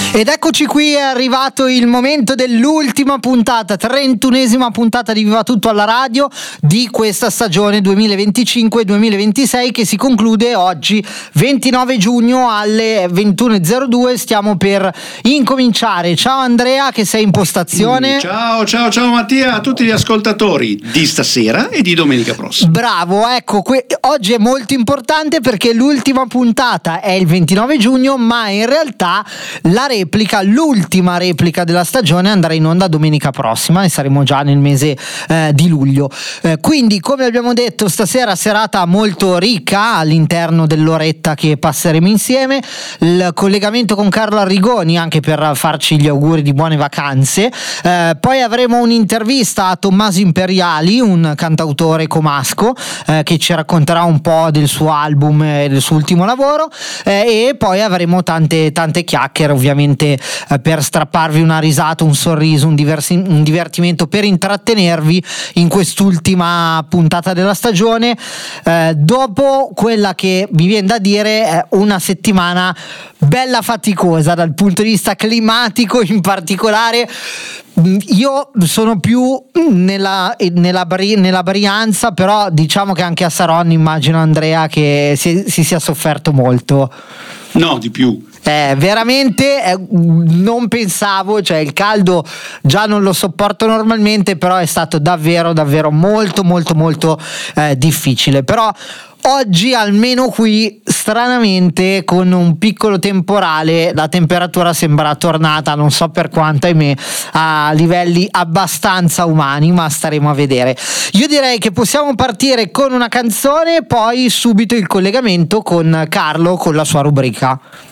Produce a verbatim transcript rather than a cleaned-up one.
Ed eccoci qui, è arrivato il momento dell'ultima puntata, trentunesima puntata di Viva Tutto alla radio di questa stagione duemilaventicinque duemilaventisei che si conclude oggi ventinove giugno alle ventuno e zero due. Stiamo per incominciare. Ciao Andrea, che sei in postazione. Ciao ciao ciao Mattia, a tutti gli ascoltatori di stasera e di domenica prossima. Bravo, ecco, que- oggi è molto importante perché l'ultima puntata è il ventinove giugno, ma in realtà la replica, l'ultima replica della stagione andrà in onda domenica prossima e saremo già nel mese eh, di luglio. Eh, quindi, come abbiamo detto, stasera serata molto ricca all'interno dell'oretta che passeremo insieme. Il collegamento con Carlo Arrigoni anche per farci gli auguri di buone vacanze. Eh, poi avremo un'intervista a Tommaso Imperiali, un cantautore comasco eh, che ci racconterà un po' del suo album e del suo ultimo lavoro, eh, e poi avremo tante tante chiacchiere ovviamente eh, per strapparvi una risata, un sorriso, un, diversi- un divertimento, per intrattenervi in quest'ultima puntata della stagione, eh, dopo quella che mi viene da dire è una settimana bella faticosa dal punto di vista climatico. In particolare io sono più nella, nella, nella Brianza, però diciamo che anche a Saronno immagino, Andrea, che si, si sia sofferto molto. No, di più. Eh, veramente eh, non pensavo, cioè il caldo già non lo sopporto normalmente, però è stato davvero davvero molto molto molto eh, difficile. Però oggi almeno qui, stranamente, con un piccolo temporale, la temperatura sembra tornata, non so per quanto, ahimè, a livelli abbastanza umani, ma staremo a vedere. Io direi che possiamo partire con una canzone, poi subito il collegamento con Carlo con la sua rubrica.